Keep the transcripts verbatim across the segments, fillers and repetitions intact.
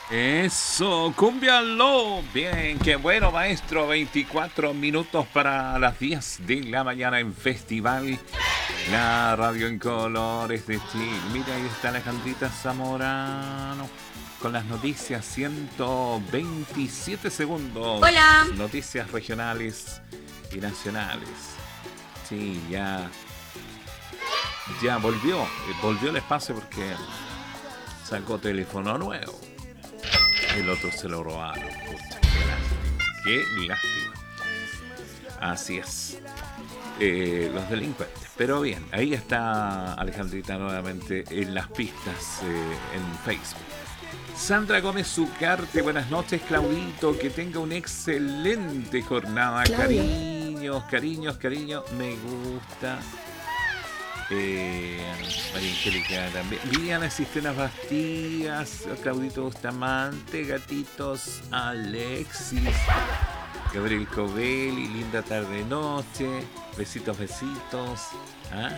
Eso, cúmbialo. Bien, qué bueno, maestro. veinticuatro minutos para las diez de la mañana en Festival. La radio en colores de Chile. Mira, ahí está Alejandrita Zamorano con las noticias. ciento veintisiete segundos. Hola. Noticias regionales y nacionales. Sí, ya. Ya volvió. Volvió el espacio porque sacó teléfono nuevo. El otro se lo robaron. Pucha, qué lástima. Qué lástima. Así es. Eh, los delincuentes. Pero bien, ahí está Alejandrita nuevamente en las pistas eh, en Facebook. Sandra Gómez Zucarte, buenas noches, Claudito. Que tenga una excelente jornada. Claudia. Cariños, cariños, cariños. Me gusta. Eh, María Angélica también. Liliana Cisternas Bastías, Claudito Bustamante, Gatitos, Alexis, Gabriel Covelli, linda tarde noche, besitos, besitos. ¿Ah?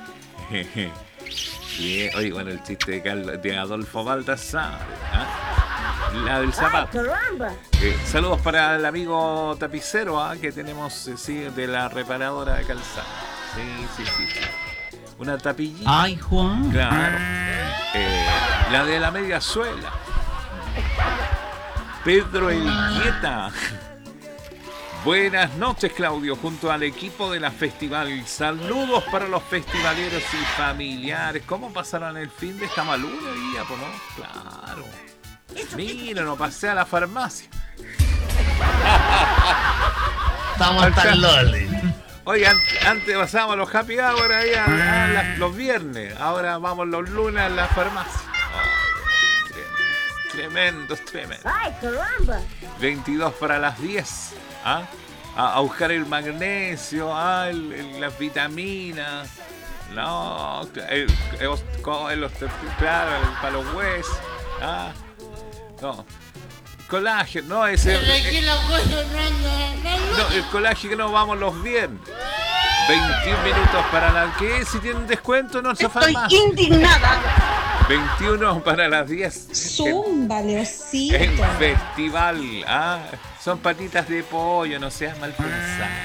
Bien. Oye, bueno, el chiste de, Carlos, de Adolfo Baldassar. ¿Ah? La del zapato. Eh, saludos para el amigo tapicero, ¿ah? Que tenemos, eh, sí, de la reparadora de calzado. Sí, sí, sí, sí. Una tapillita. Ay, Juan. Claro. Eh, la de la media suela. Pedro Elgueta. Buenas noches, Claudio, junto al equipo de la festival. Saludos para los festivaleros y familiares. ¿Cómo pasarán el fin de esta maluna día? Pues no, claro. Mira, no pasé a la farmacia. Estamos tan loli. Oye, antes pasábamos los happy hour ahí a, a las, los viernes. Ahora vamos los lunes a la farmacia. Oh, tremendo, tremendo. ¡Ay, caramba! veintidós para las diez. ¿Ah? A, a buscar el magnesio, ah, el, el, las vitaminas. No, el, el, el, el, claro, el, para los huesos. ¿Ah? No. Colágeno, no, ese. Eh, no, el colágeno que no vamos los viernes. veintiún minutos para la. ¿Qué? Si tienen descuento, no se Estoy más. indignada. veintiuno para las diez. Zúmbale, osito. En festival. Ah, son patitas de pollo, no seas mal pensado.